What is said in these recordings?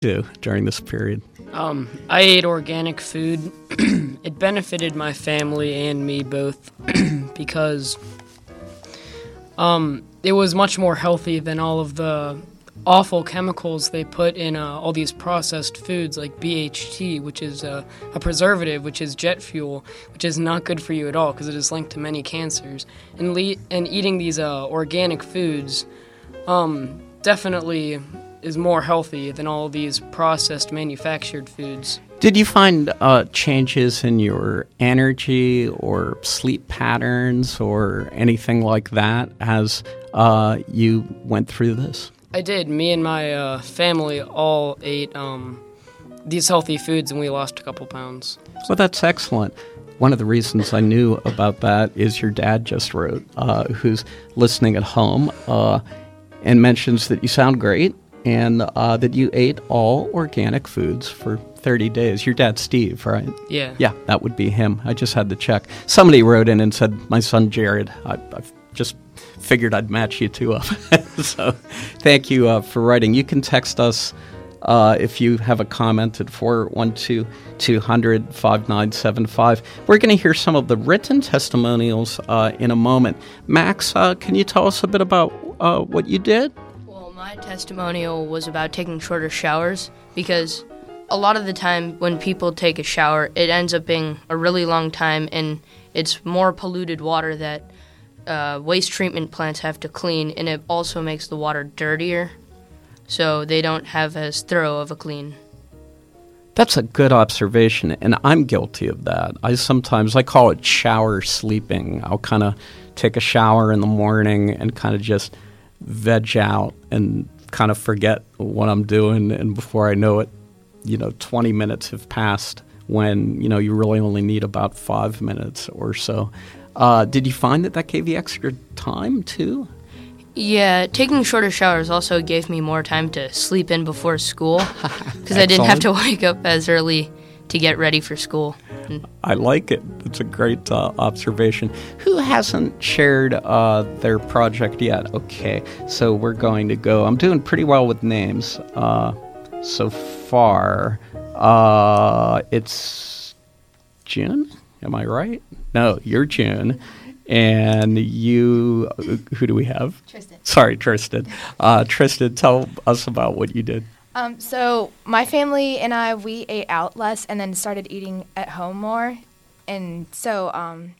do during this period? I ate organic food. It benefited my family and me both because it was much more healthy than all of the awful chemicals they put in all these processed foods like BHT, which is a preservative, which is jet fuel, which is not good for you at all because it is linked to many cancers. And eating these organic foods definitely is more healthy than all these processed manufactured foods. Did you find changes in your energy or sleep patterns or anything like that as you went through this? I did. Me and my family all ate these healthy foods, and we lost a couple pounds. Well, that's excellent. One of the reasons I knew about that is your dad just wrote, who's listening at home, and mentions that you sound great and that you ate all organic foods for 30 days. Your dad's Steve, right? Yeah. Yeah, that would be him. I just had to check. Somebody wrote in and said, my son Jared. I've just figured I'd match you two up. So thank you for writing. You can text us if you have a comment at 412-200-5975. We're going to hear some of the written testimonials in a moment. Max, can you tell us a bit about what you did? Well, my testimonial was about taking shorter showers because a lot of the time when people take a shower, it ends up being a really long time, and it's more polluted water that waste treatment plants have to clean, and it also makes the water dirtier, so they don't have as thorough of a clean. That's a good observation, and I'm guilty of that. I call it shower sleeping. I'll kind of take a shower in the morning and kind of just veg out and kind of forget what I'm doing, and before I know it, 20 minutes have passed when, you really only need about 5 minutes or so. Did you find that gave you extra time, too? Yeah, taking shorter showers also gave me more time to sleep in before school because I didn't have to wake up as early to get ready for school. I like it. It's a great observation. Who hasn't shared their project yet? Okay, so we're going to go. I'm doing pretty well with names so far. It's June? Am I right? No, you're June. And you, who do we have? Tristan. Sorry, Tristan. Tristan, tell us about what you did. So my family and we ate out less and then started eating at home more. And so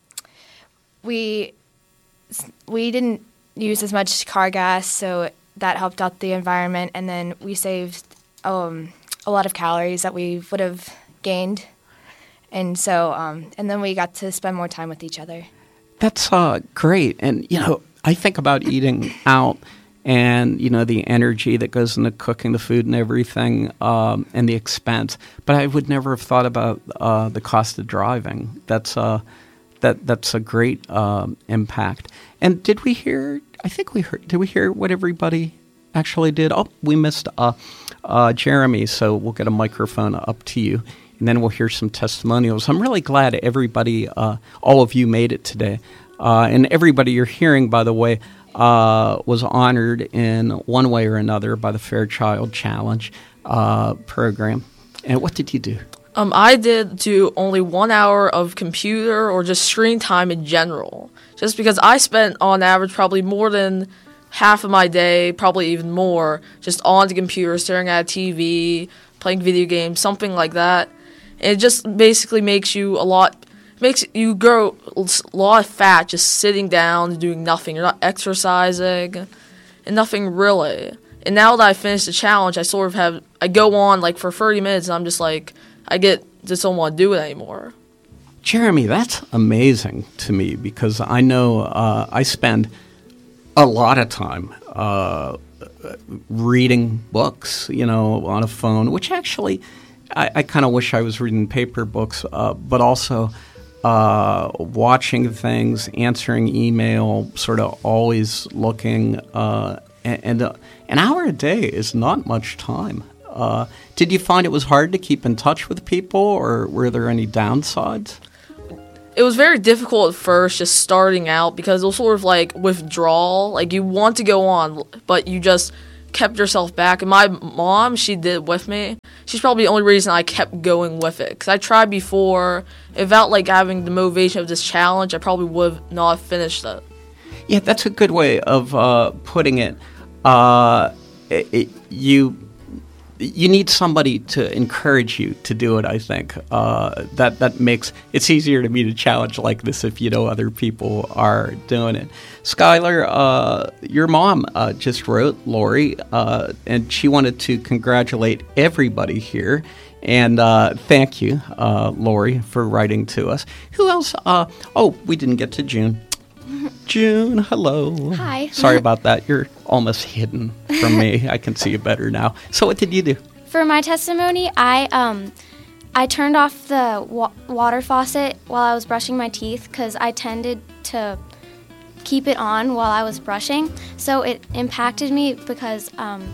we didn't use as much car gas, so that helped out the environment. And then we saved a lot of calories that we would have gained. And so, and then we got to spend more time with each other. That's great. And, I think about eating out and, the energy that goes into cooking the food and everything and the expense. But I would never have thought about the cost of driving. That's a great impact. And did we hear what everybody actually did? Oh, we missed Jeremy, so we'll get a microphone up to you. And then we'll hear some testimonials. I'm really glad everybody, all of you made it today. And everybody you're hearing, by the way, was honored in one way or another by the Fairchild Challenge program. And what did you do? I did do only 1 hour of computer or just screen time in general. Just because I spent, on average, probably more than half of my day, probably even more, just on the computer, staring at a TV, playing video games, something like that. It just basically makes you grow a lot of fat just sitting down and doing nothing. You're not exercising and nothing really. And now that I finished the challenge, I go on like for 30 minutes and I'm just like, just don't want to do it anymore. Jeremy, that's amazing to me because I know I spend a lot of time reading books, on a phone, which actually I kind of wish I was reading paper books, but also watching things, answering email, sort of always looking. And an hour a day is not much time. Did you find it was hard to keep in touch with people, or were there any downsides? It was very difficult at first, just starting out, because it was sort of like withdrawal. Like, you want to go on, but you kept yourself back. And my mom, she did it with me. She's probably the only reason I kept going with it. Because I tried before. Without, like, having the motivation of this challenge, I probably would not have finished it. Yeah, that's a good way of putting it. You need somebody to encourage you to do it, I think. That makes it's easier to meet a challenge like this if you know other people are doing it. Skylar, your mom just wrote, Lori, and she wanted to congratulate everybody here. And thank you, Lori, for writing to us. Who else? We didn't get to June. June, hello. Hi. Sorry about that. You're almost hidden from me. I can see you better now. So what did you do? For my testimony, I turned off the water faucet while I was brushing my teeth because I tended to keep it on while I was brushing. So it impacted me because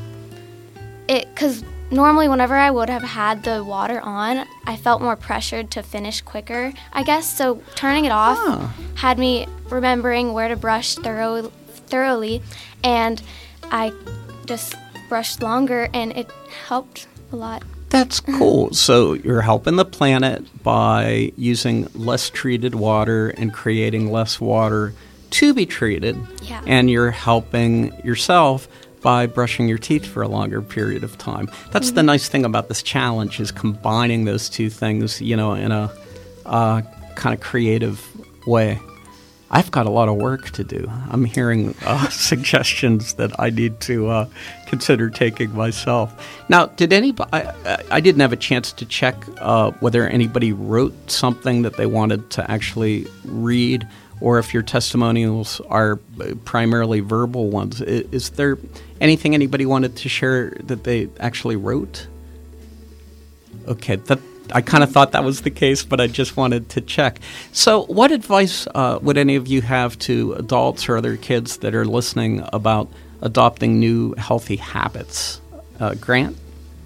normally whenever I would have had the water on, I felt more pressured to finish quicker, I guess. So turning it off had me remembering where to brush thoroughly, and I just brushed longer, and it helped a lot. That's cool. So you're helping the planet by using less treated water and creating less water to be treated. Yeah. And you're helping yourself by brushing your teeth for a longer period of time. That's the nice thing about this challenge is combining those two things, in a kind of creative way. I've got a lot of work to do. I'm hearing suggestions that I need to consider taking myself. Now, did anybody? I didn't have a chance to check whether anybody wrote something that they wanted to actually read, or if your testimonials are primarily verbal ones. Is there anything anybody wanted to share that they actually wrote? Okay, I kind of thought that was the case, but I just wanted to check. So what advice would any of you have to adults or other kids that are listening about adopting new healthy habits? Grant?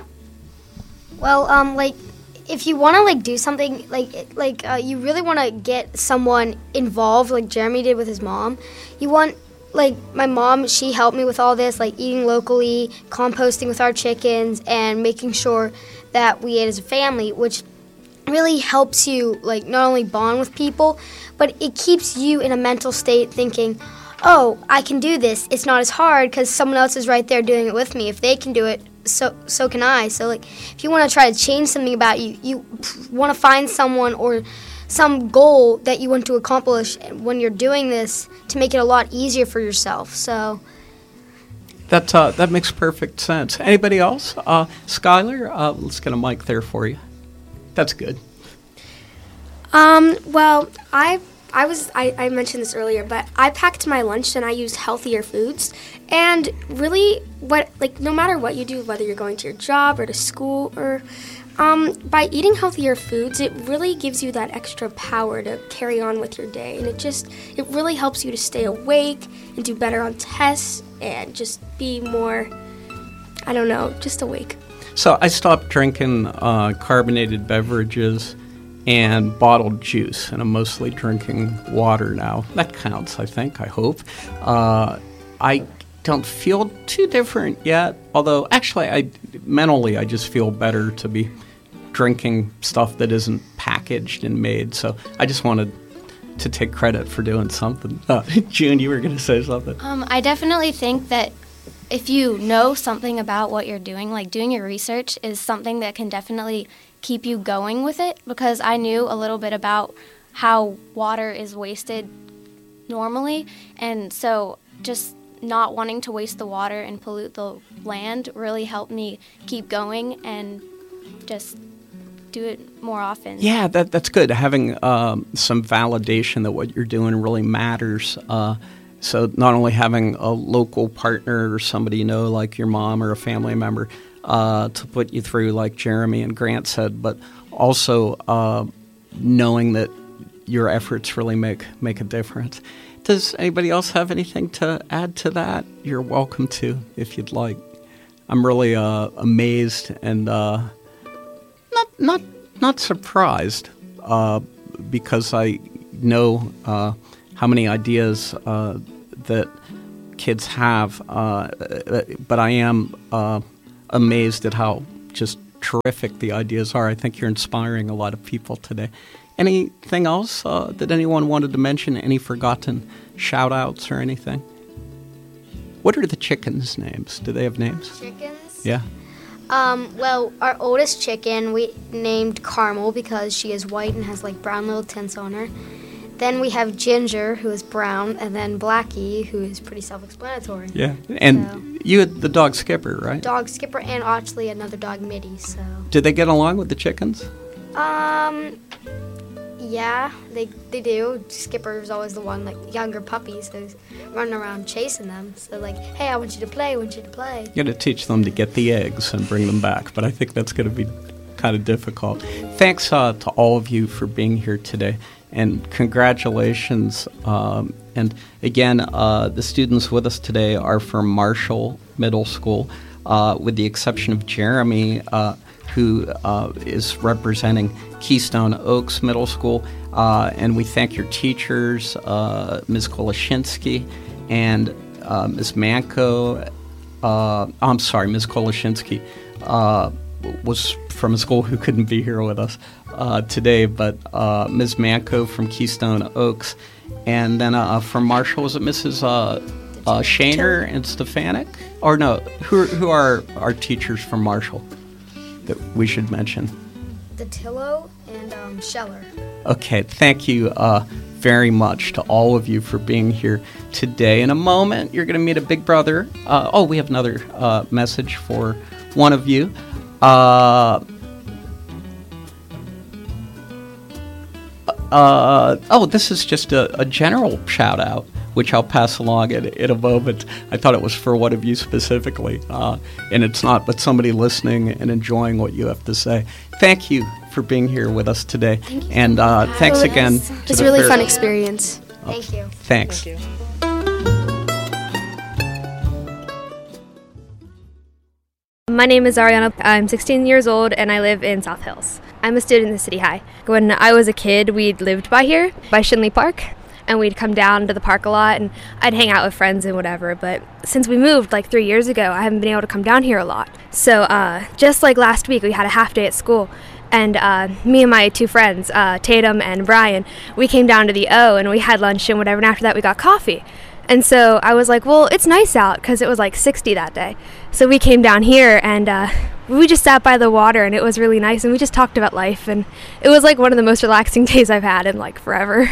Well, if you want to do something you really want to get someone involved, like Jeremy did with his mom. You want my mom, she helped me with all this, eating locally, composting with our chickens, and making sure that we ate as a family, which really helps you not only bond with people, but it keeps you in a mental state thinking, oh, I can do this. It's not as hard because someone else is right there doing it with me. If they can do it, so can I. So if you want to try to change something about you, you want to find someone or some goal that you want to accomplish when you're doing this to make it a lot easier for yourself. So that makes perfect sense. Anybody else? Skylar, let's get a mic there for you. That's good. Well, I mentioned this earlier, but I packed my lunch and I used healthier foods. And really, no matter what you do, whether you're going to your job or to school, or by eating healthier foods, it really gives you that extra power to carry on with your day. And it really helps you to stay awake and do better on tests and just be more, just awake. So I stopped drinking carbonated beverages and bottled juice, and I'm mostly drinking water now. That counts, I think, I hope. I don't feel too different yet, although actually I just feel better to be drinking stuff that isn't packaged and made. So I just wanted to take credit for doing something. June, you were going to say something. I definitely think that if you know something about what you're doing, doing your research is something that can definitely keep you going with it, because I knew a little bit about how water is wasted normally, and so just not wanting to waste the water and pollute the land really helped me keep going and just do it more often. Yeah, that's good. Having some validation that what you're doing really matters. So not only having a local partner or somebody like your mom or a family member to put you through, like Jeremy and Grant said, but also knowing that your efforts really make a difference. Does anybody else have anything to add to that? You're welcome to, if you'd like. I'm really amazed and not surprised because I know how many ideas that kids have, but I am amazed at how just terrific the ideas are. I think you're inspiring a lot of people today. Anything else that anyone wanted to mention? Any forgotten shout-outs or anything? What are the chickens' names? Do they have names? Chickens? Yeah. Well, our oldest chicken we named Caramel because she is white and has like brown little tints on her. Then we have Ginger, who is brown, and then Blackie, who is pretty self-explanatory. Yeah. And you had the dog Skipper, right? Dog Skipper, and actually another dog, Mitty. So. Did they get along with the chickens? Yeah, they do. Skipper's always the one, like younger puppies, who's running around chasing them. So like, hey, I want you to play, You got to teach them to get the eggs and bring them back, but I think that's going to be kind of difficult. Thanks to all of you for being here today, and congratulations. And again, the students with us today are from Marshall Middle School, with the exception of Jeremy, who is representing Keystone Oaks Middle School. And we thank your teachers, Ms. Koloshinsky and Ms. Manko. Ms. Koloshinsky was from a school who couldn't be here with us today, but Ms. Manko from Keystone Oaks. And then from Marshall, was it Mrs. Shaner and Stefanik? Or no, who are our teachers from Marshall that we should mention? Datillo and Scheller. Okay, thank you very much to all of you for being here today. In a moment, you're going to meet a big brother. We have another message for one of you. This is just a general shout-out, which I'll pass along in a moment. I thought it was for one of you specifically, and it's not, but somebody listening and enjoying what you have to say. Thank you for being here with us today, and thanks again. It's a really fun experience. Thank you. Thanks. Thank you. My name is Ariana. I'm 16 years old and I live in South Hills. I'm a student in City High. When I was a kid, we'd lived by here, by Shinley Park, and we'd come down to the park a lot and I'd hang out with friends and whatever. But since we moved like 3 years ago, I haven't been able to come down here a lot. So just like last week, we had a half day at school. And me and my two friends, Tatum and Brian, we came down to the O and we had lunch and whatever. And after that, we got coffee. And so I was like, well, it's nice out because it was like 60 that day. So we came down here and we just sat by the water and it was really nice. And we just talked about life. And it was like one of the most relaxing days I've had in like forever.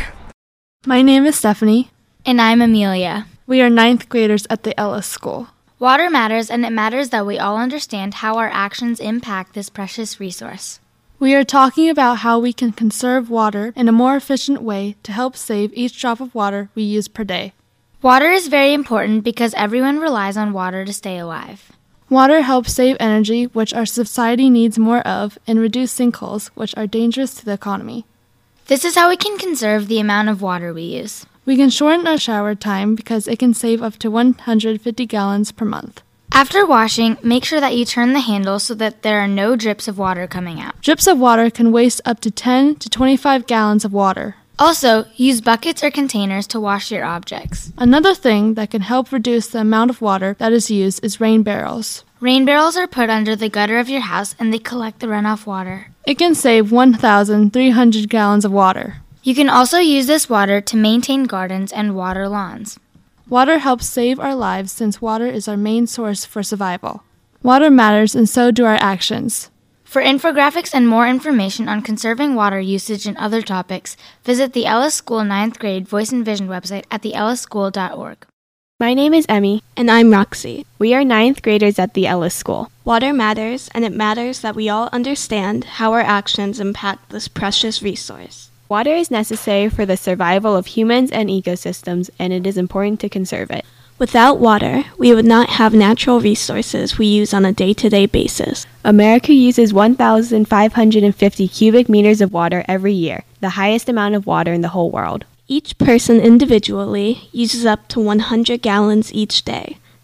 My name is Stephanie. And I'm Amelia. We are 9th graders at the Ellis School. Water matters, and it matters that we all understand how our actions impact this precious resource. We are talking about how we can conserve water in a more efficient way to help save each drop of water we use per day. Water is very important because everyone relies on water to stay alive. Water helps save energy, which our society needs more of, and reduce sinkholes, which are dangerous to the economy. This is how we can conserve the amount of water we use. We can shorten our shower time because it can save up to 150 gallons per month. After washing, make sure that you turn the handle so that there are no drips of water coming out. Drips of water can waste up to 10 to 25 gallons of water. Also, use buckets or containers to wash your objects. Another thing that can help reduce the amount of water that is used is rain barrels. Rain barrels are put under the gutter of your house and they collect the runoff water. It can save 1,300 gallons of water. You can also use this water to maintain gardens and water lawns. Water helps save our lives since water is our main source for survival. Water matters and so do our actions. For infographics and more information on conserving water usage and other topics, visit the Ellis School 9th grade Voice and Vision website at theelisschool.org. My name is Emmy. And I'm Roxy. We are 9th graders at the Ellis School. Water matters, and it matters that we all understand how our actions impact this precious resource. Water is necessary for the survival of humans and ecosystems, and it is important to conserve it. Without water, we would not have natural resources we use on a day-to-day basis. America uses 1,550 cubic meters of water every year, the highest amount of water in the whole world. Each person individually uses up to 100 gallons each day.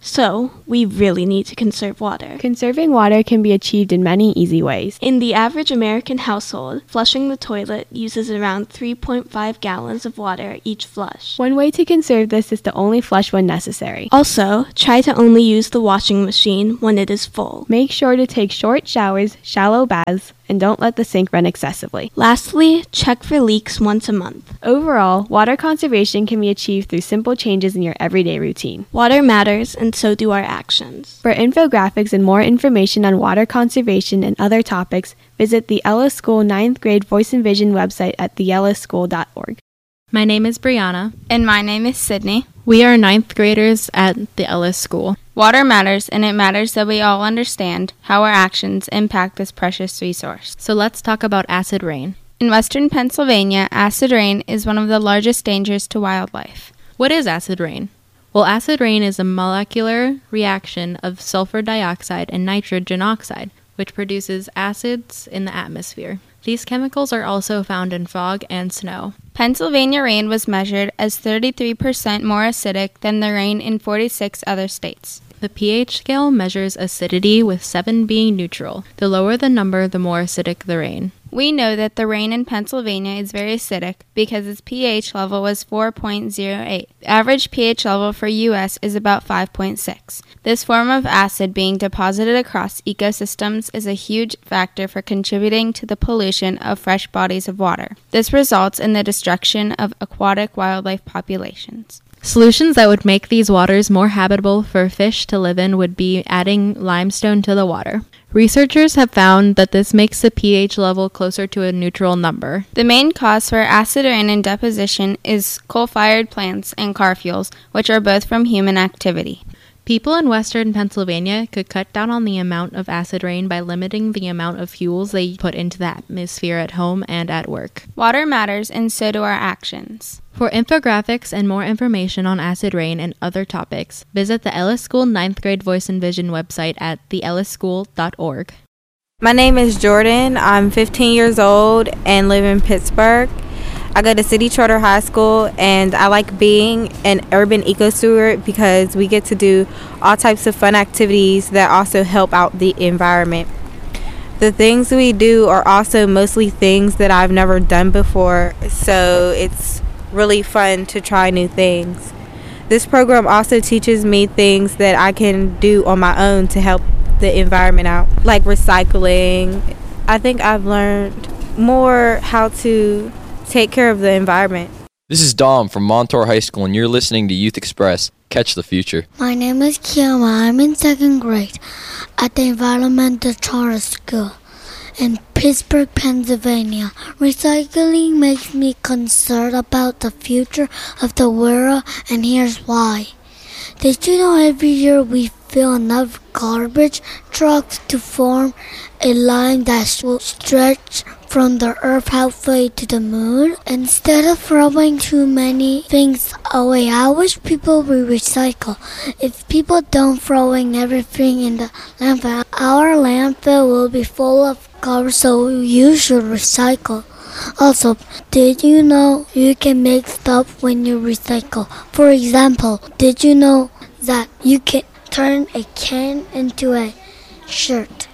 So, we really need to conserve water. Conserving water can be achieved in many easy ways. In the average American household, flushing the toilet uses around 3.5 gallons of water each flush. One way to conserve this is to only flush when necessary. Also, try to only use the washing machine when it is full. Make sure to take short showers, shallow baths, and don't let the sink run excessively. Lastly, check for leaks once a month. Overall, water conservation can be achieved through simple changes in your everyday routine. Water matters, and so do our actions. For infographics and more information on water conservation and other topics, visit the Ellis School 9th grade Voice and Vision website at theellischool.org. My name is Brianna. And my name is Sydney. We are 9th graders at the Ellis School. Water matters, and it matters that we all understand how our actions impact this precious resource. So let's talk about acid rain. In western Pennsylvania, acid rain is one of the largest dangers to wildlife. What is acid rain? Well, acid rain is a molecular reaction of sulfur dioxide and nitrogen oxide, which produces acids in the atmosphere. These chemicals are also found in fog and snow. Pennsylvania rain was measured as 33% more acidic than the rain in 46 other states. The pH scale measures acidity, with 7 being neutral. The lower the number, the more acidic the rain. We know that the rain in Pennsylvania is very acidic because its pH level was 4.08. The average pH level for U.S. is about 5.6. This form of acid being deposited across ecosystems is a huge factor for contributing to the pollution of fresh bodies of water. This results in the destruction of aquatic wildlife populations. Solutions that would make these waters more habitable for fish to live in would be adding limestone to the water. Researchers have found that this makes the pH level closer to a neutral number. The main cause for acid rain and deposition is coal-fired plants and car fuels, which are both from human activity. People in western Pennsylvania could cut down on the amount of acid rain by limiting the amount of fuels they put into the atmosphere at home and at work. Water matters, and so do our actions. For infographics and more information on acid rain and other topics, visit the Ellis School 9th grade Voice and Vision website at theellischool.org. My name is Jordan. I'm 15 years old and live in Pittsburgh. I go to City Charter High School, and I like being an urban eco-steward because we get to do all types of fun activities that also help out the environment. The things we do are also mostly things that I've never done before, so it's really fun to try new things. This program also teaches me things that I can do on my own to help the environment out, like recycling. I think I've learned more how to take care of the environment. This is Dom from Montour High School, and you're listening to Youth Express. Catch the future. My name is Kiama. I'm in 2nd grade at the Environmental Charter School in Pittsburgh, Pennsylvania. Recycling makes me concerned about the future of the world, and here's why. Did you know every year we fill enough garbage trucks to form a line that will stretch from the earth halfway to the moon? Instead of throwing too many things away, I wish people would recycle. If people don't throwing everything in the landfill, our landfill will be full of garbage, so you should recycle. Also, did you know you can make stuff when you recycle? For example, did you know that you can turn a can into a shirt?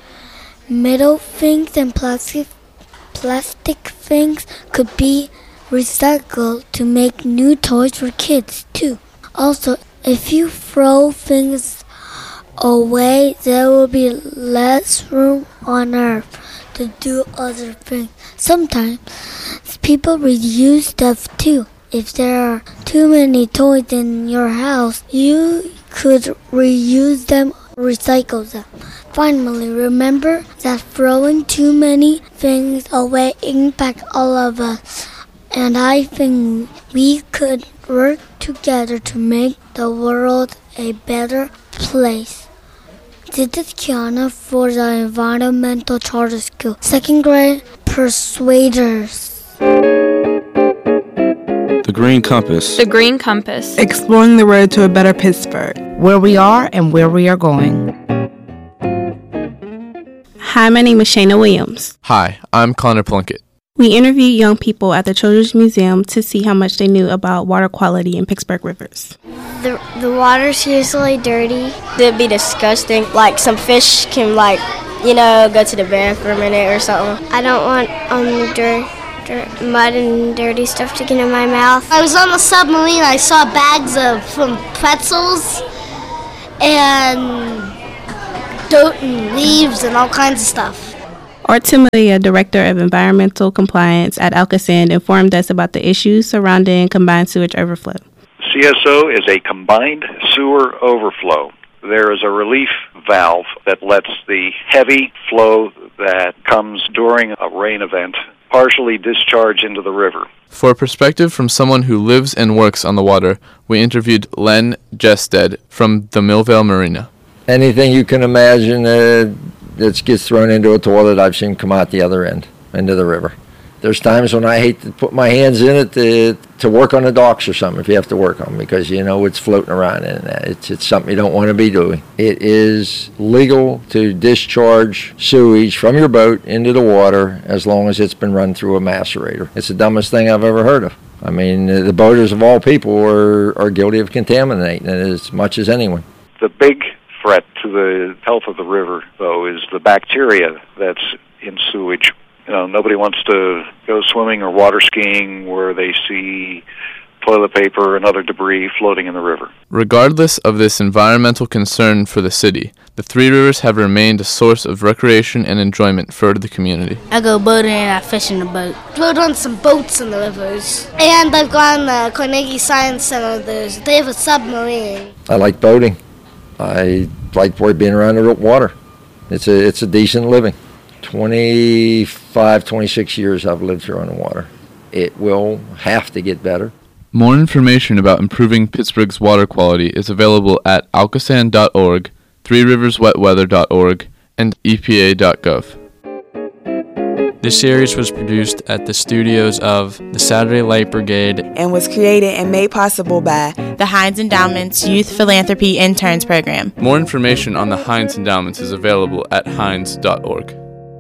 Metal things and plastic things could be recycled to make new toys for kids too. Also, if you throw things away, there will be less room on Earth to do other things. Sometimes people reuse stuff too. If there are too many toys in your house, you could reuse them or recycle them. Finally, remember that throwing too many things away impacts all of us. And I think we could work together to make the world a better place. This is Kiana for the Environmental Charter School, 2nd grade Persuaders. The Green Compass. The Green Compass. Exploring the road to a better Pittsburgh. Where we are and where we are going. Hi, my name is Shayna Williams. Hi, I'm Connor Plunkett. We interviewed young people at the Children's Museum to see how much they knew about water quality in Pittsburgh rivers. The water's usually dirty. It'd be disgusting. Like some fish can go to the bathroom in it or something. I don't want mud and dirty stuff to get in my mouth. I was on the submarine. I saw bags of pretzels and dirt and leaves and all kinds of stuff. Art Timolia, Director of Environmental Compliance at Alcoasand, informed us about the issues surrounding combined sewage overflow. CSO is a combined sewer overflow. There is a relief valve that lets the heavy flow that comes during a rain event partially discharge into the river. For a perspective from someone who lives and works on the water, we interviewed Len Jested from the Millvale Marina. Anything you can imagine that gets thrown into a toilet, I've seen come out the other end, into the river. There's times when I hate to put my hands in it to work on the docks or something if you have to work on them, because it's floating around in that. It's something you don't want to be doing. It is legal to discharge sewage from your boat into the water as long as it's been run through a macerator. It's the dumbest thing I've ever heard of. I mean, the boaters of all people are guilty of contaminating it as much as anyone. The big threat to the health of the river, though, is the bacteria that's in sewage. Nobody wants to go swimming or water skiing where they see toilet paper and other debris floating in the river. Regardless of this environmental concern for the city, the Three Rivers have remained a source of recreation and enjoyment for the community. I go boating and I fish in the boat. Rode on some boats in the rivers. And I've gone to the Carnegie Science Center. They have a submarine. I like boating. I like being around the water. It's a decent living. 26 years I've lived here on the water. It will have to get better. More information about improving Pittsburgh's water quality is available at alcoasand.org, threeriverswetweather.org, and epa.gov. This series was produced at the studios of the Saturday Light Brigade and was created and made possible by the Heinz Endowment's Youth Philanthropy Interns Program. More information on the Heinz Endowments is available at heinz.org.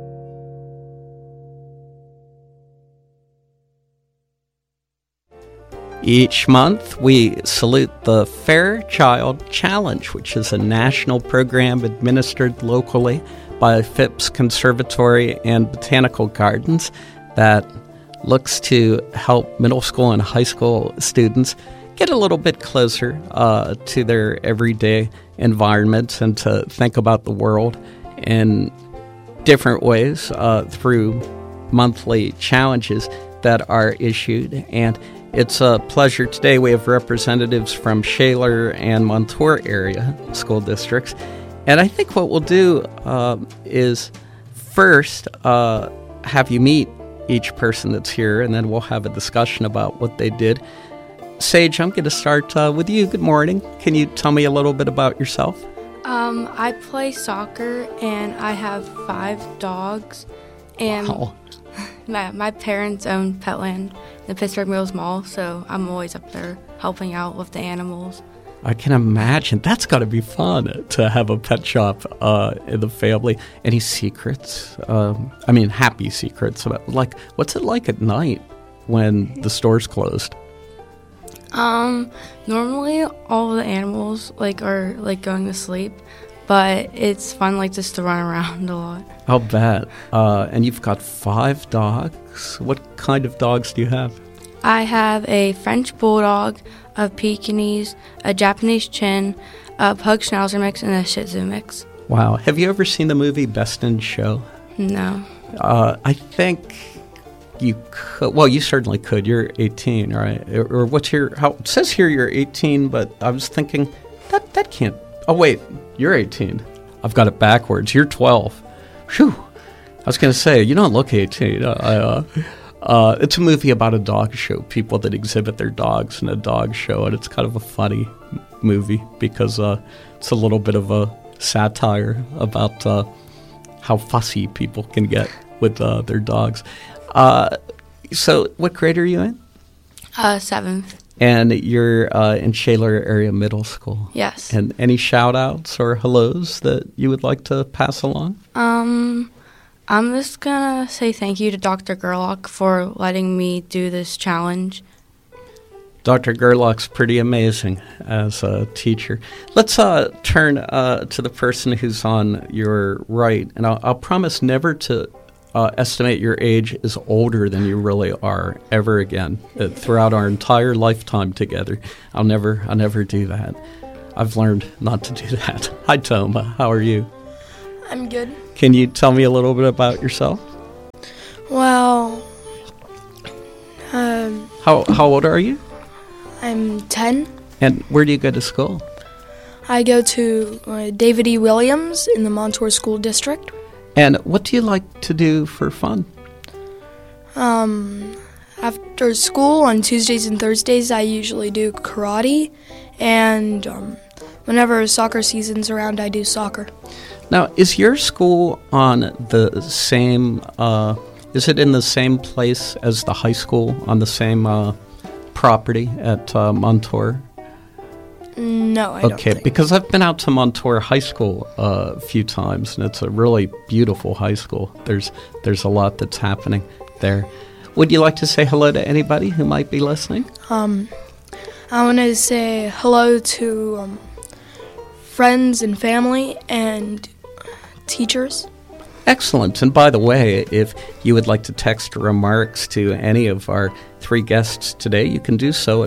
Each month, we salute the Fairchild Challenge, which is a national program administered locally by Phipps Conservatory and Botanical Gardens that looks to help middle school and high school students get a little bit closer to their everyday environments and to think about the world in different ways through monthly challenges that are issued. And it's a pleasure today. We have representatives from Shaler and Montour area school districts. And I think what we'll do is first have you meet each person that's here, and then we'll have a discussion about what they did. Sage, I'm going to start with you. Good morning. Can you tell me a little bit about yourself? I play soccer, and I have 5 dogs. And wow. My parents own Petland, the Pittsburgh Mills Mall, so I'm always up there helping out with the animals. I can imagine. That's got to be fun to have a pet shop in the family. Any secrets? Happy secrets. What's it like at night when the store's closed? Normally all the animals are going to sleep, but it's fun just to run around a lot. I'll bet. And you've got 5 dogs. What kind of dogs do you have? I have a French Bulldog, a Pekingese, a Japanese Chin, a Pug Schnauzer mix, and a Shih Tzu mix. Wow. Have you ever seen the movie Best in Show? No. I think you could. Well, you certainly could. You're 18, right? Or what's your... it says here you're 18, but I was thinking, that can't... Oh, wait. You're 18. I've got it backwards. You're 12. Phew. I was going to say, you don't look 18. It's a movie about a dog show, people that exhibit their dogs in a dog show, and it's kind of a funny movie because it's a little bit of a satire about how fussy people can get with their dogs. So what grade are you in? 7th. And you're in Shaler Area Middle School? Yes. And any shout-outs or hellos that you would like to pass along? I'm just gonna say thank you to Dr. Gerlach for letting me do this challenge. Dr. Gerlach's pretty amazing as a teacher. Let's turn to the person who's on your right, and I'll promise never to estimate your age as older than you really are ever again throughout our entire lifetime together. I'll never do that. I've learned not to do that. Hi, Toma. How are you? I'm good. Can you tell me a little bit about yourself? Well, How old are you? I'm 10. And where do you go to school? I go to David E. Williams in the Montour School District. And what do you like to do for fun? After school on Tuesdays and Thursdays, I usually do karate. And whenever soccer season's around, I do soccer. Now, is your school on the same, is it in the same place as the high school, on the same property at Montour? No, I don't Okay, think. because I've been out to Montour High School a few times, and it's a really beautiful high school. There's a lot that's happening there. Would you like to say hello to anybody who might be listening? I want to say hello to friends and family and teachers. Excellent. And by the way, if you would like to text remarks to any of our three guests today, you can do so at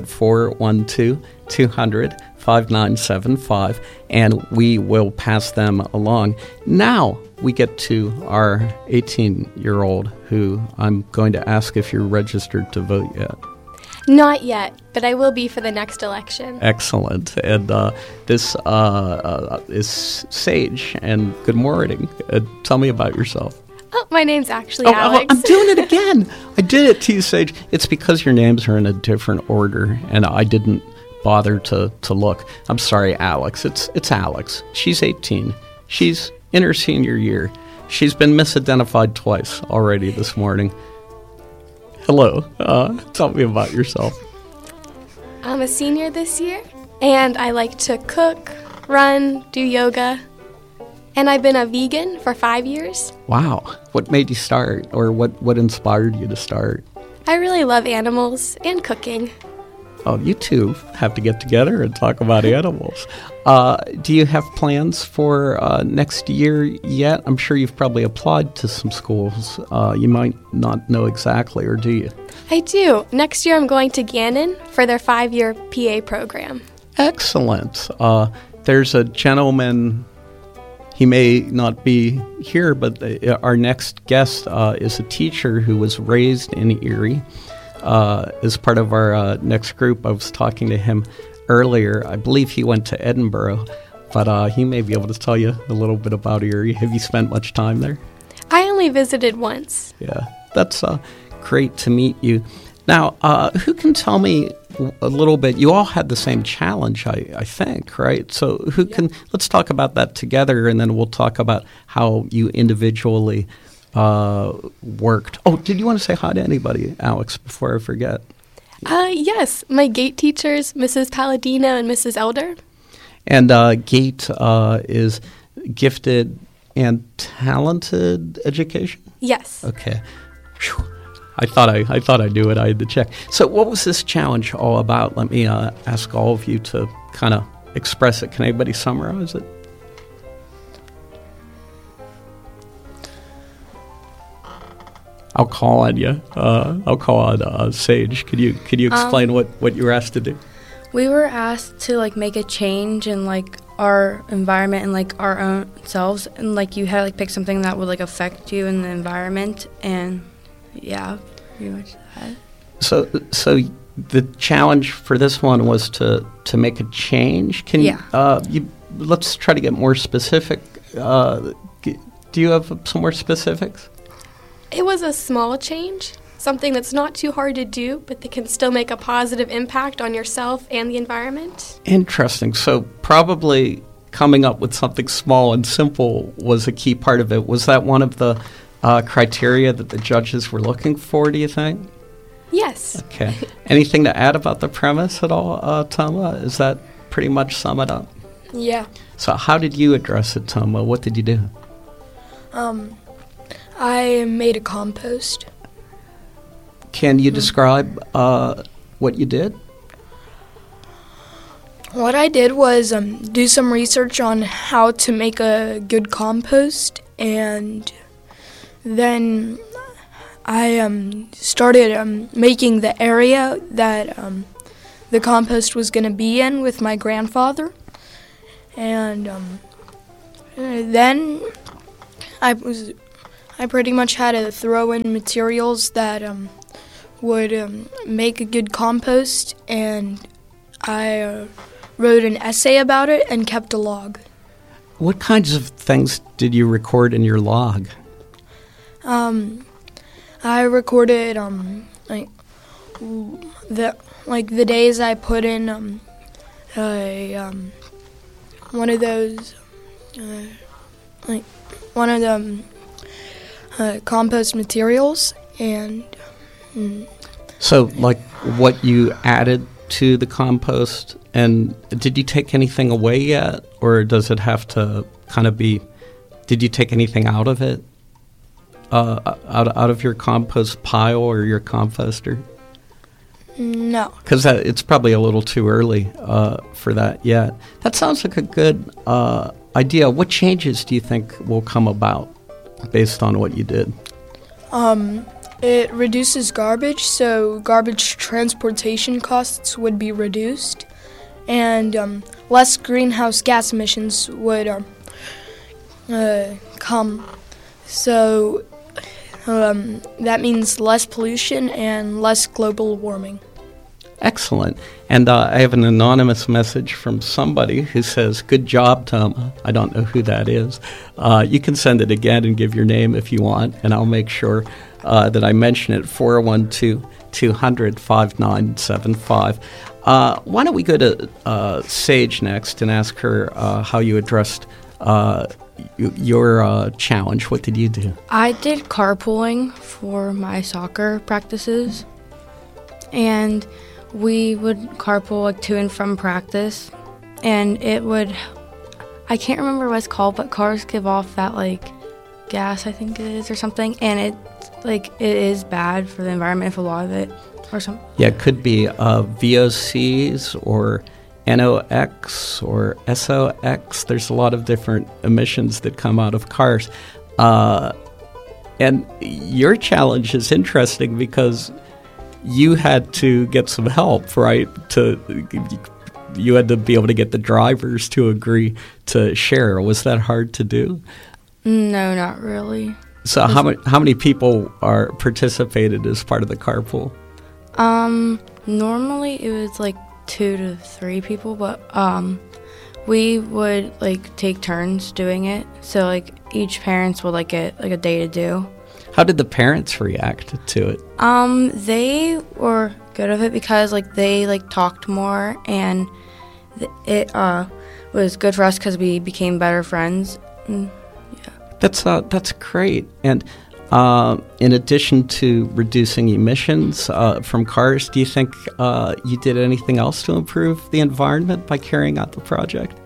412-200-5975, and we will pass them along. Now we get to our 18-year-old, who I'm going to ask if you're registered to vote yet. Not yet, but I will be for the next election. Excellent. And this is Sage, and good morning. Tell me about yourself. Oh, my name's actually Alex. I'm doing it again. I did it to you, Sage. It's because your names are in a different order, and I didn't bother to look. I'm sorry, Alex. It's Alex. She's 18. She's in her senior year. She's been misidentified twice already this morning. Hello. Tell me about yourself. I'm a senior this year, and I like to cook, run, do yoga, and I've been a vegan for 5 years. Wow. What made you start, or what inspired you to start? I really love animals and cooking. Oh, you two have to get together and talk about animals. Do you have plans for next year yet? I'm sure you've probably applied to some schools. You might not know exactly, or do you? I do. Next year I'm going to Gannon for their 5-year PA program. Excellent. There's a gentleman, he may not be here, but our next guest is a teacher who was raised in Erie. As part of our next group, I was talking to him earlier. I believe he went to Edinburgh, but he may be able to tell you a little bit about Erie. Have you spent much time there? I only visited once. Yeah, that's great to meet you. Now, who can tell me a little bit? You all had the same challenge, I think, right? So who can, let's talk about that together, and then we'll talk about how you individually worked. Oh, did you want to say hi to anybody, Alex, before I forget? Yes, my GATE teachers, Mrs. Palladino and Mrs. Elder. And GATE is Gifted and Talented Education? Yes. Okay. Whew. I thought I knew it. I had to check. So what was this challenge all about? Let me ask all of you to kind of express it. Can anybody summarize it? I'll call on you. I'll call on Sage. Could you explain what you were asked to do? We were asked to make a change in our environment and our own selves, and you had to pick something that would affect you in the environment, and yeah, pretty much that. So the challenge for this one was to make a change. Let's try to get more specific. Do you have some more specifics? It was a small change, something that's not too hard to do, but that can still make a positive impact on yourself and the environment. Interesting. So probably coming up with something small and simple was a key part of it. Was that one of the criteria that the judges were looking for, do you think? Yes. Okay. Anything to add about the premise at all, Toma? Is that pretty much sum it up? Yeah. So how did you address it, Toma? What did you do? I made a compost. Can you describe what you did? What I did was do some research on how to make a good compost, and then I started making the area that the compost was going to be in with my grandfather, and then I pretty much had to throw in materials that would make a good compost, and I wrote an essay about it and kept a log. What kinds of things did you record in your log? I recorded the days I put in one of those compost materials, and so like what you added to the compost. And did you take anything away yet, or does it have to kind of be? Did you take anything out of it, out of your compost pile or your composter? No, because it's probably a little too early for that yet. That sounds like a good idea. What changes do you think will come about based on what you did? It reduces garbage, so garbage transportation costs would be reduced, and less greenhouse gas emissions would come. So that means less pollution and less global warming. Excellent. And I have an anonymous message from somebody who says, "Good job, Toma." I don't know who that is. You can send it again and give your name if you want, and I'll make sure that I mention it. 412-200-5975. Why don't we go to Sage next and ask her how you addressed your challenge. What did you do? I did carpooling for my soccer practices, and we would carpool like to and from practice, and I can't remember what it's called, but cars give off that like gas, I think it is, or something, and it is bad for the environment if a lot of it or something. Yeah, it could be VOCs or NOx or SOx. There's a lot of different emissions that come out of cars. And your challenge is interesting because you had to get some help, right? You had to be able to get the drivers to agree to share. Was that hard to do? No, not really. So how many people are participated as part of the carpool? Normally it was like 2 to 3 people, but we would like take turns doing it. So like each parents would like get like a day to do. How did the parents react to it? They were good of it because like they like talked more, and it was good for us because we became better friends. Yeah. That's great. And in addition to reducing emissions from cars, do you think you did anything else to improve the environment by carrying out the project?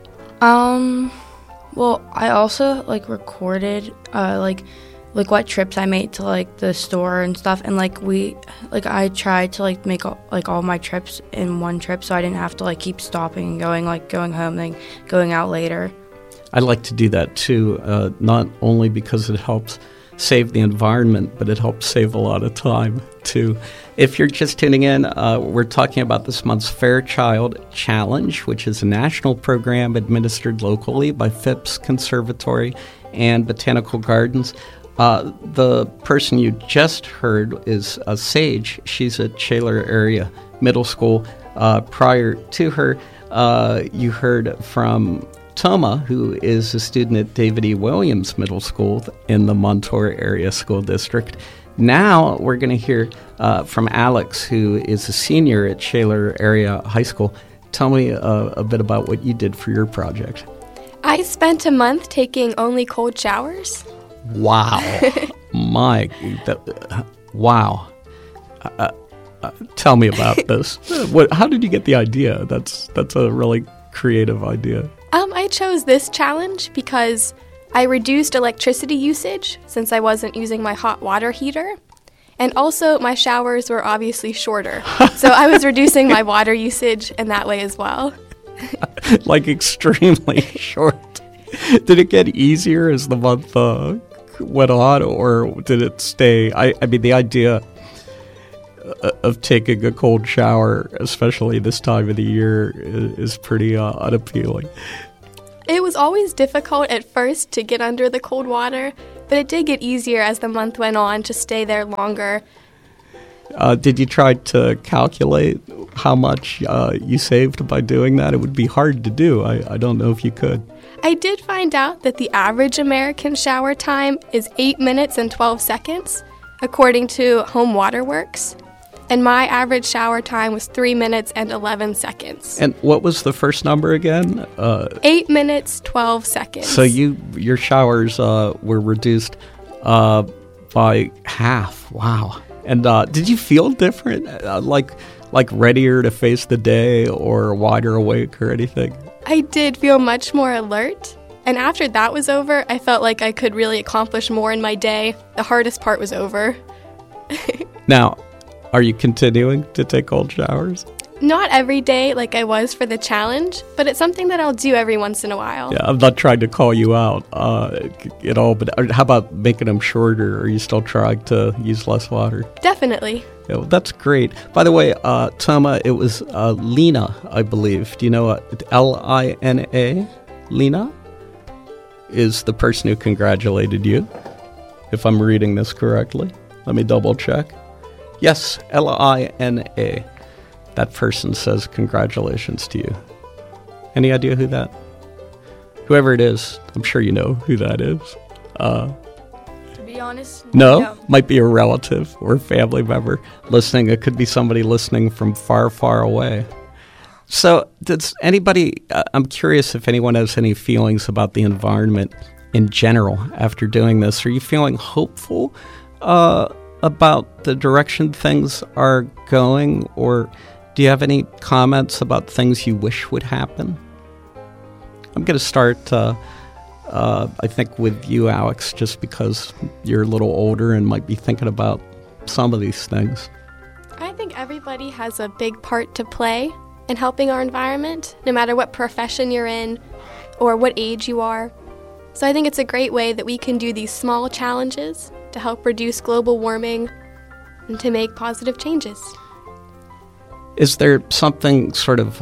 Well, I also like recorded like what trips I made to like the store and stuff, and I tried to like make all my trips in one trip, so I didn't have to like keep stopping and going home, then going out later. I like to do that too, not only because it helps save the environment, but it helps save a lot of time too. If you're just tuning in, we're talking about this month's Fairchild Challenge, which is a national program administered locally by Phipps Conservatory and Botanical Gardens. The person you just heard is Sage. She's at Shaler Area Middle School. Prior to her, you heard from Toma, who is a student at David E. Williams Middle School in the Montour Area School District. Now we're going to hear from Alex, who is a senior at Shaler Area High School. Tell me a bit about what you did for your project. I spent a month taking only cold showers. Wow. Wow. Tell me about this. How did you get the idea? That's a really creative idea. I chose this challenge because I reduced electricity usage since I wasn't using my hot water heater. And also, my showers were obviously shorter. So I was reducing my water usage in that way as well. Like extremely short. Did it get easier as the month went on, or did it stay? I mean, the idea of taking a cold shower, especially this time of the year, is pretty unappealing. It was always difficult at first to get under the cold water, but it did get easier as the month went on to stay there longer. Did you try to calculate how much you saved by doing that? It would be hard to do. I don't know if you could. I did find out that the average American shower time is 8 minutes and 12 seconds, according to Home Water Works. And my average shower time was 3 minutes and 11 seconds. And what was the first number again? 8 minutes, 12 seconds. So your showers were reduced by half. Wow. And did you feel different? Like readier to face the day or wider awake or anything? I did feel much more alert. And after that was over, I felt like I could really accomplish more in my day. The hardest part was over. Now, are you continuing to take cold showers? Not every day like I was for the challenge, but it's something that I'll do every once in a while. Yeah, I'm not trying to call you out at all, but how about making them shorter? Are you still trying to use less water? Definitely. Yeah, well, that's great. By the way, Toma, it was Lena, I believe. Do you know Lina? Lena is the person who congratulated you, if I'm reading this correctly. Let me double check. Yes, Lina. That person says congratulations to you. Any idea whoever it is, I'm sure you know who that is. To be honest, no. Might be a relative or a family member listening. It could be somebody listening from far, far away. So does anybody, I'm curious if anyone has any feelings about the environment in general after doing this. Are you feeling hopeful about the direction things are going, or do you have any comments about things you wish would happen? I'm going to start, I think, with you, Alex, just because you're a little older and might be thinking about some of these things. I think everybody has a big part to play in helping our environment, no matter what profession you're in or what age you are. So I think it's a great way that we can do these small challenges to help reduce global warming and to make positive changes. Is there something sort of,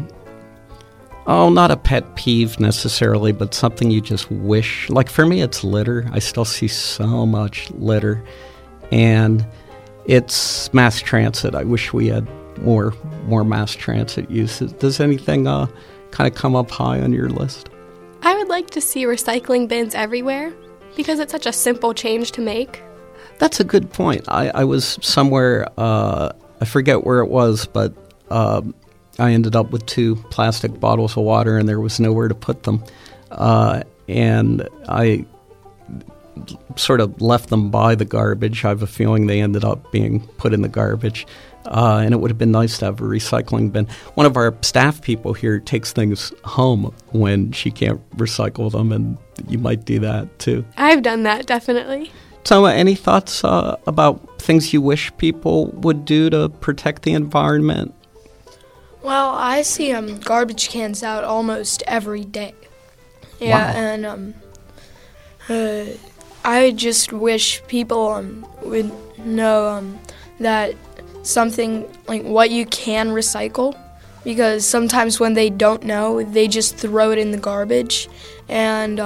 not a pet peeve necessarily, but something you just wish? Like for me, it's litter. I still see so much litter. And it's mass transit. I wish we had more mass transit uses. Does anything kind of come up high on your list? I would like to see recycling bins everywhere because it's such a simple change to make. That's a good point. I was somewhere, I forget where it was, but I ended up with 2 plastic bottles of water and there was nowhere to put them. And I sort of left them by the garbage. I have a feeling they ended up being put in the garbage. And it would have been nice to have a recycling bin. One of our staff people here takes things home when she can't recycle them, and you might do that too. I've done that, definitely. Toma, any thoughts about things you wish people would do to protect the environment? Well, I see garbage cans out almost every day. Yeah, wow. And I just wish people would know that something like what you can recycle, because sometimes when they don't know, they just throw it in the garbage. And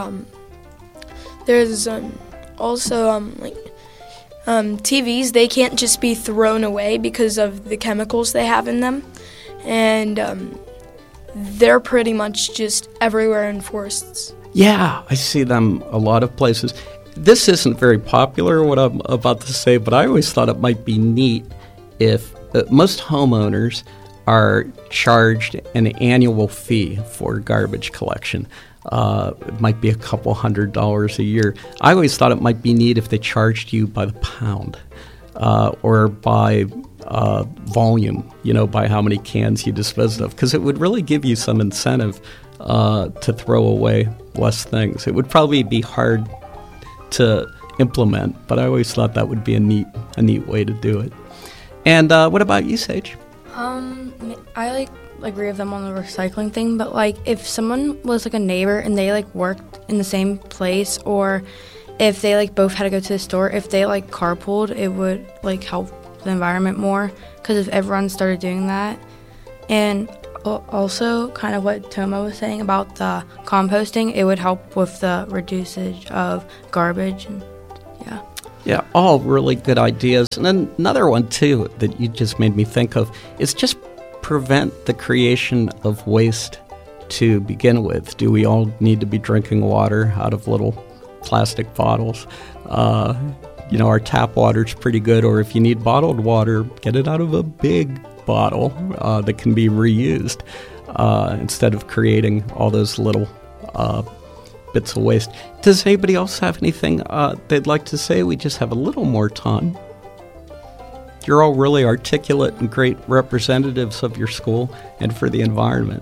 there's also TVs, they can't just be thrown away because of the chemicals they have in them. And they're pretty much just everywhere in forests. Yeah, I see them a lot of places. This isn't very popular, what I'm about to say, but I always thought it might be neat if most homeowners are charged an annual fee for garbage collection. It might be a couple $100 a year. I always thought it might be neat if they charged you by the pound or by volume, by how many cans you disposed of, because it would really give you some incentive to throw away less things. It would probably be hard to implement, but I always thought that would be a neat way to do it. And what about you, Sage? I agree with them on the recycling thing, but if someone was a neighbor and they worked in the same place, or if they both had to go to the store, if they carpooled, it would help the environment more, because if everyone started doing that. And also kind of what Toma was saying about the composting, it would help with the reducing of garbage. And yeah, all really good ideas. And then another one too that you just made me think of is just prevent the creation of waste to begin with. Do we all need to be drinking water out of little plastic bottles? Our tap water's pretty good, or if you need bottled water, get it out of a big bottle that can be reused instead of creating all those little bits of waste. Does anybody else have anything they'd like to say? We just have a little more time. You're all really articulate and great representatives of your school and for the environment.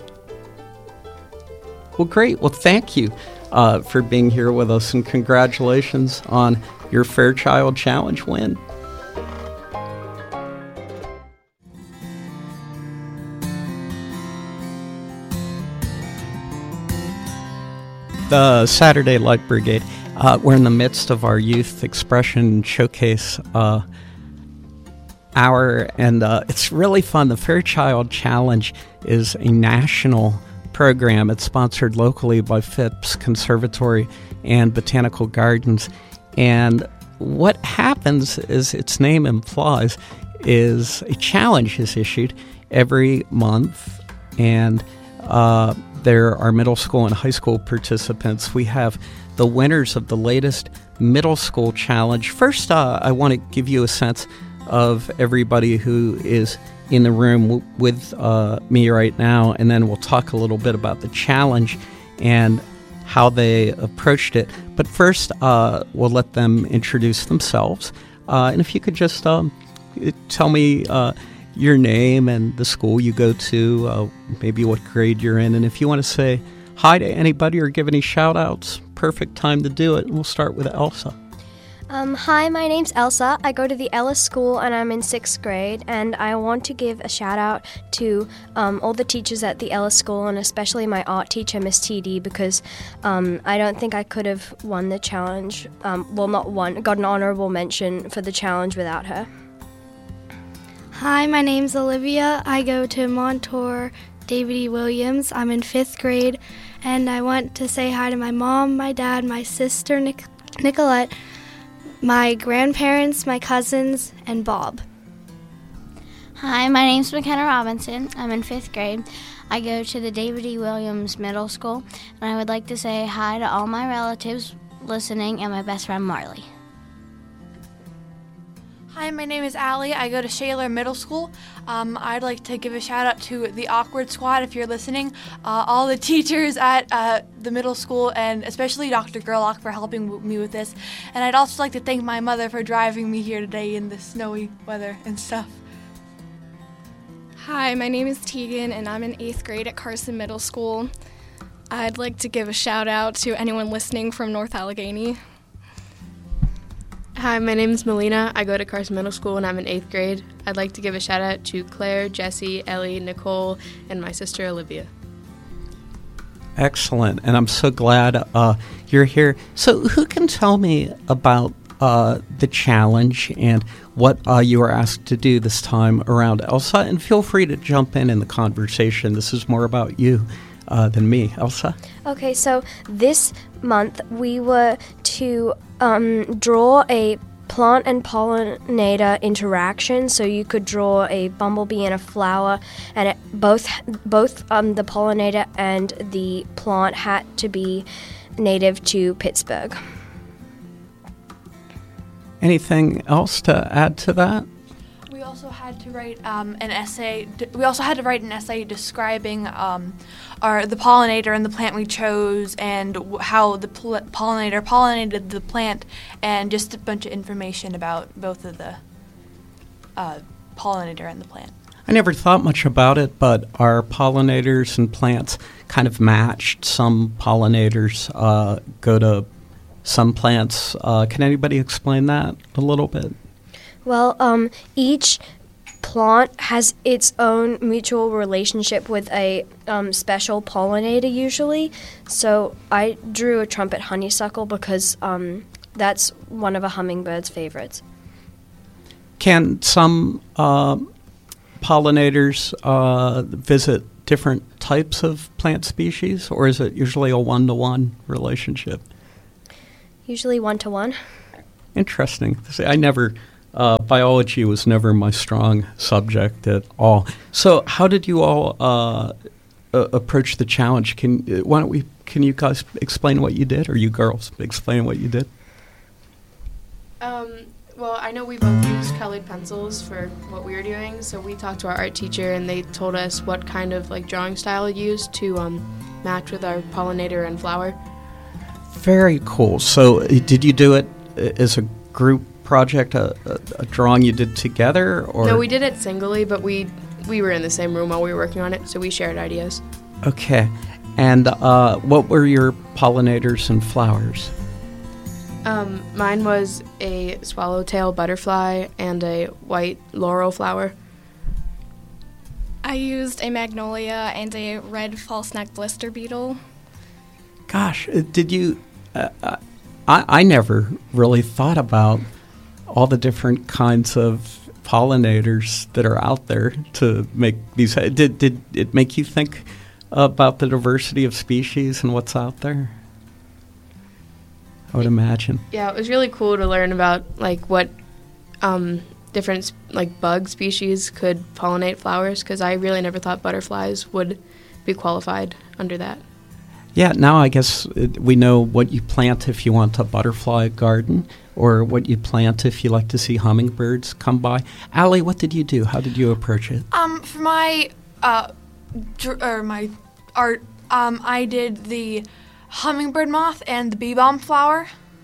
Well, great. Well, thank you for being here with us, and congratulations on your Fairchild Challenge win. The Saturday Light Brigade, we're in the midst of our Youth Expression Showcase hour, and it's really fun. The Fairchild Challenge is a national program. It's sponsored locally by Phipps Conservatory and Botanical Gardens. And what happens, as its name implies, is a challenge is issued every month, and there are middle school and high school participants. We have the winners of the latest middle school challenge. First, I want to give you a sense of everybody who is in the room with me right now, and then we'll talk a little bit about the challenge and how they approached it. But first, we'll let them introduce themselves. And if you could just tell me your name and the school you go to, maybe what grade you're in, and if you want to say hi to anybody or give any shout-outs, perfect time to do it. And we'll start with Elsa. Hi, my name's Elsa. I go to the Ellis School and I'm in 6th grade, and I want to give a shout out to all the teachers at the Ellis School, and especially my art teacher, Miss TD, because I don't think I could have won the challenge, got an honorable mention for the challenge without her. Hi, my name's Olivia. I go to Montour David E. Williams. I'm in 5th grade, and I want to say hi to my mom, my dad, my sister Nicolette, my grandparents, my cousins, and Bob. Hi, my name's McKenna Robinson. I'm in 5th grade. I go to the David E. Williams Middle School, and I would like to say hi to all my relatives listening and my best friend Marley. Hi, my name is Allie. I go to Shaler Middle School. I'd like to give a shout out to the Awkward Squad if you're listening, all the teachers at the middle school, and especially Dr. Gerlach for helping me with this. And I'd also like to thank my mother for driving me here today in the snowy weather and stuff. Hi, my name is Tegan, and I'm in 8th grade at Carson Middle School. I'd like to give a shout out to anyone listening from North Allegheny. Hi, my name is Melina. I go to Carson Middle School and I'm in 8th grade. I'd like to give a shout out to Claire, Jessie, Ellie, Nicole, and my sister Olivia. Excellent, and I'm so glad you're here. So who can tell me about the challenge and what you were asked to do this time around, Elsa? And feel free to jump in the conversation. This is more about you than me. Elsa? Okay, so this month we were to draw a plant and pollinator interaction. So you could draw a bumblebee and a flower, and both the pollinator and the plant had to be native to Pittsburgh. Anything else to add to that? We also had to write an essay. We also had to write an essay describing the pollinator and the plant we chose, and how the pollinator pollinated the plant, and just a bunch of information about both of the pollinator and the plant. I never thought much about it, but our pollinators and plants kind of matched. Some pollinators go to some plants. Can anybody explain that a little bit? Well, each plant has its own mutual relationship with a special pollinator usually. So I drew a trumpet honeysuckle because that's one of a hummingbird's favorites. Can some pollinators visit different types of plant species, or is it usually a one-to-one relationship? Usually one-to-one. Interesting. See, I never... biology was never my strong subject at all. So, how did you all approach the challenge? Can you guys explain what you did, or you girls explain what you did? Well, I know we both used colored pencils for what we were doing, so we talked to our art teacher, and they told us what kind of drawing style to use to match with our pollinator and flower. Very cool. So, did you do it as a group project, a drawing you did together, or? No, we did it singly, but we were in the same room while we were working on it, so we shared ideas. Okay. And what were your pollinators and flowers? Mine was a swallowtail butterfly and a white laurel flower. I used a magnolia and a red false neck blister beetle. Gosh, did you... I never really thought about all the different kinds of pollinators that are out there to make these. Did it make you think about the diversity of species and what's out there? I would imagine. Yeah, it was really cool to learn about what different bug species could pollinate flowers, because I really never thought butterflies would be qualified under that. Yeah, now I guess we know what you plant if you want a butterfly garden, or what you plant if you like to see hummingbirds come by. Allie, what did you do? How did you approach it? For my my art, I did the hummingbird moth and the bee balm flower.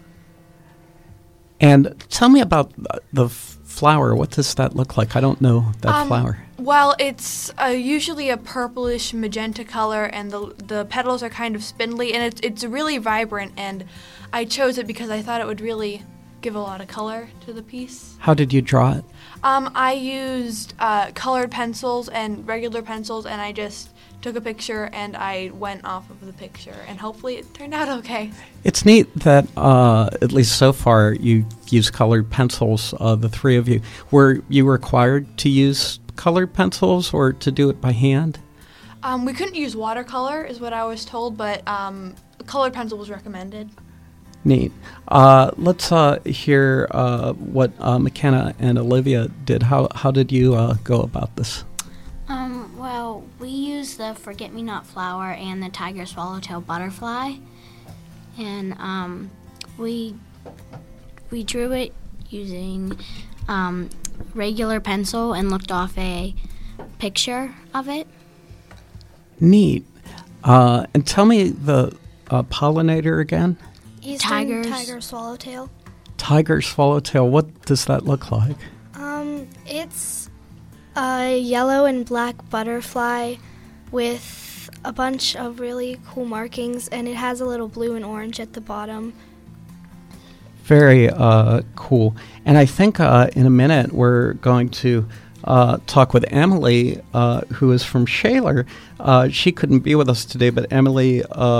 And tell me about the flower. What does that look like? I don't know that flower. Well, it's usually a purplish magenta color, and the petals are kind of spindly, and it's really vibrant, and I chose it because I thought it would really give a lot of color to the piece. How did you draw it? I used colored pencils and regular pencils, and I just took a picture, and I went off of the picture, and hopefully it turned out okay. It's neat that, at least so far, you use colored pencils, the three of you. Were you required to use colored pencils or to do it by hand? We couldn't use watercolor, is what I was told, but colored pencil was recommended. Neat. Let's hear what McKenna and Olivia did. How did you go about this? Well, we used the forget-me-not flower and the tiger swallowtail butterfly, and we drew it using regular pencil and looked off a picture of it. Neat. And tell me the pollinator again. Tiger swallowtail. Tiger swallowtail. What does that look like? It's a yellow and black butterfly with a bunch of really cool markings, and it has a little blue and orange at the bottom. Very cool. And I think in a minute we're going to talk with Emily, who is from Shaler. She couldn't be with us today, but Emily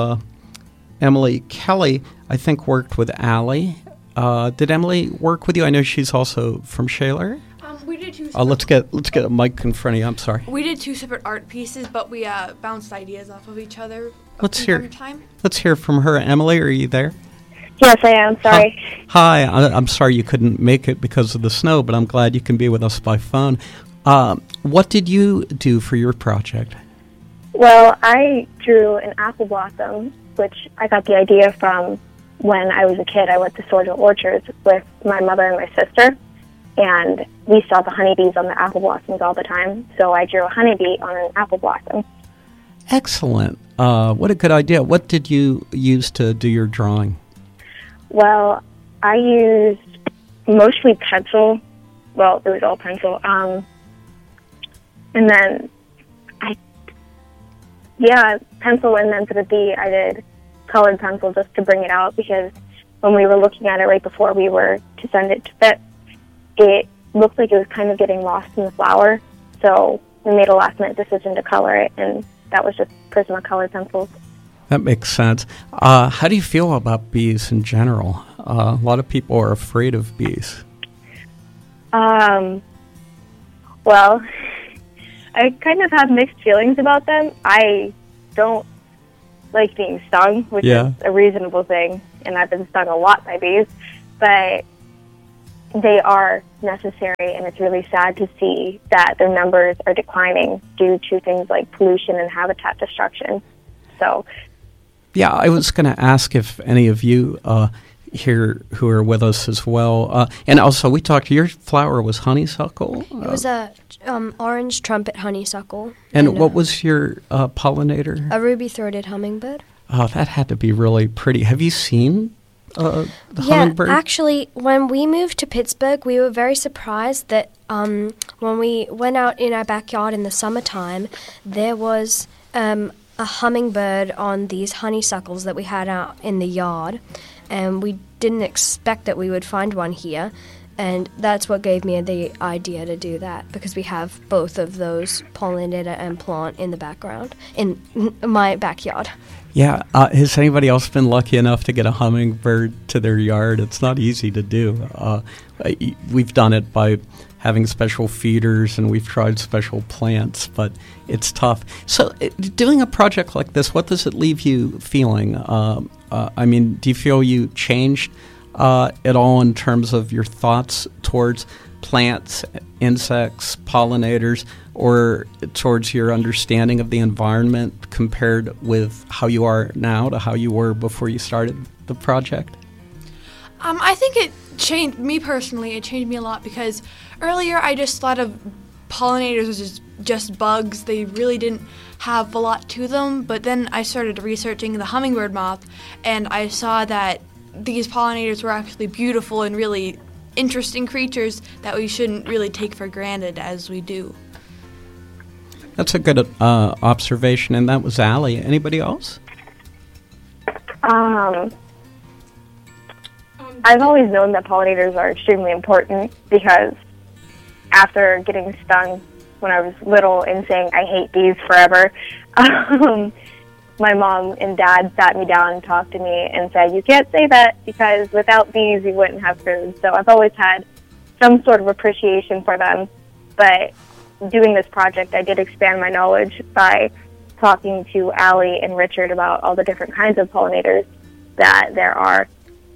Kelly, I think, worked with Allie. Did Emily work with you? I know she's also from Shaler. We did two. Let's get a mic in front of you. I'm sorry. We did two separate art pieces, but we bounced ideas off of each other. Let's hear from her. Emily, are you there? Yes, I am. Sorry. Hi. I'm sorry you couldn't make it because of the snow, but I'm glad you can be with us by phone. What did you do for your project? Well, I drew an apple blossom, which I got the idea from when I was a kid. I went to Sorgel Orchards with my mother and my sister, and we saw the honeybees on the apple blossoms all the time, so I drew a honeybee on an apple blossom. Excellent. What a good idea. What did you use to do your drawing? Well, I used mostly pencil. Well, it was all pencil. And then pencil, and then for the B, I did colored pencil just to bring it out, because when we were looking at it right before we were to send it to FIT, it looked like it was kind of getting lost in the flower. So we made a last-minute decision to color it, and that was just Prismacolor pencils. That makes sense. How do you feel about bees in general? A lot of people are afraid of bees. Well, I kind of have mixed feelings about them. I don't like being stung, which is a reasonable thing, and I've been stung a lot by bees, but they are necessary, and it's really sad to see that their numbers are declining due to things like pollution and habitat destruction. So, yeah, I was going to ask if any of you here who are with us as well, and also we talked, your flower was honeysuckle? It was a orange trumpet honeysuckle. And what was your pollinator? A ruby-throated hummingbird. Oh, that had to be really pretty. Have you seen the hummingbird? Yeah, actually, when we moved to Pittsburgh, we were very surprised that when we went out in our backyard in the summertime, there was a hummingbird on these honeysuckles that we had out in the yard, and we didn't expect that we would find one here. And that's what gave me the idea to do that, because we have both of those, pollinator and plant, in the background, in my backyard. Yeah. Has anybody else been lucky enough to get a hummingbird to their yard? It's not easy to do. We've done it by having special feeders, and we've tried special plants, but it's tough. So doing a project like this, what does it leave you feeling? I mean, do you feel you changed at all in terms of your thoughts towards plants, insects, pollinators, or towards your understanding of the environment compared with how you are now to how you were before you started the project? I think it changed me personally. It changed me a lot, because earlier I just thought of pollinators as just bugs. They really didn't have a lot to them. But then I started researching the hummingbird moth, and I saw that these pollinators were actually beautiful and really interesting creatures that we shouldn't really take for granted as we do. That's a good observation, and that was Allie. Anybody else? I've always known that pollinators are extremely important, because after getting stung when I was little and saying I hate bees forever, my mom and dad sat me down and talked to me and said, you can't say that, because without bees you wouldn't have food. So I've always had some sort of appreciation for them. But doing this project, I did expand my knowledge by talking to Allie and Richard about all the different kinds of pollinators that there are.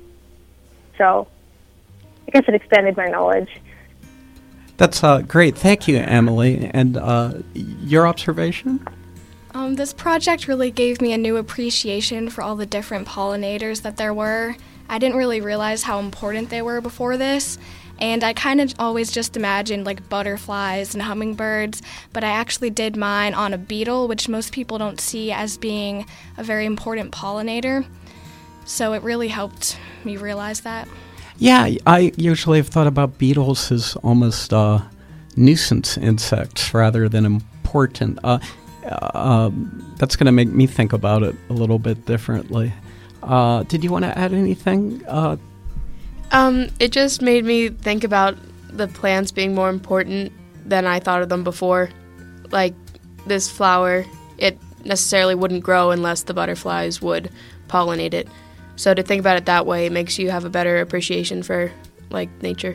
So I guess it expanded my knowledge. That's great. Thank you, Emily. And your observation? This project really gave me a new appreciation for all the different pollinators that there were. I didn't really realize how important they were before this, and I kind of always just imagined like butterflies and hummingbirds, but I actually did mine on a beetle, which most people don't see as being a very important pollinator. So it really helped me realize that. Yeah, I usually have thought about beetles as almost nuisance insects rather than important. That's going to make me think about it a little bit differently. Did you want to add anything? It just made me think about the plants being more important than I thought of them before. Like this flower, it necessarily wouldn't grow unless the butterflies would pollinate it. So to think about it that way, it makes you have a better appreciation for like nature.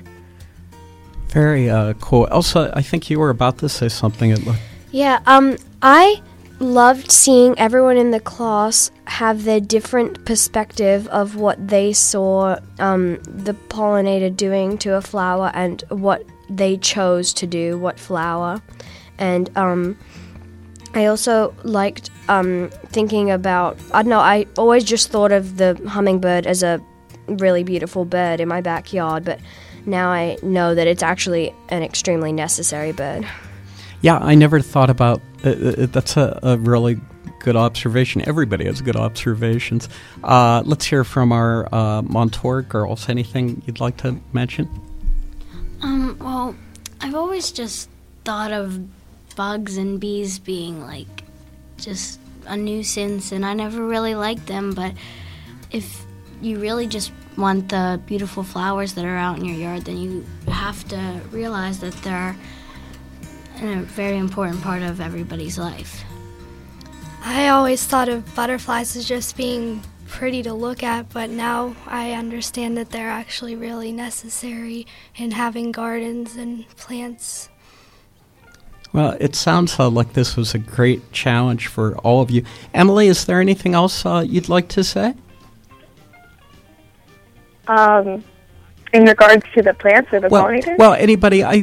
Very cool. Elsa, I think you were about to say something. Yeah, I loved seeing everyone in the class have their different perspective of what they saw the pollinator doing to a flower and what they chose to do, what flower. And I also liked thinking about, I don't know, I always just thought of the hummingbird as a really beautiful bird in my backyard, but now I know that it's actually an extremely necessary bird. Yeah, I never thought about that's a really good observation. Everybody has good observations. Let's hear from our Montour girls. Anything you'd like to mention? Well, I've always just thought of bugs and bees being like just a nuisance, and I never really liked them. But if you really just want the beautiful flowers that are out in your yard, then you have to realize that they're a very important part of everybody's life. I always thought of butterflies as just being pretty to look at, but now I understand that they're actually really necessary in having gardens and plants. Well, it sounds like this was a great challenge for all of you. Emily, is there anything else you'd like to say? In regards to the plants or the pollinators? Well, anybody,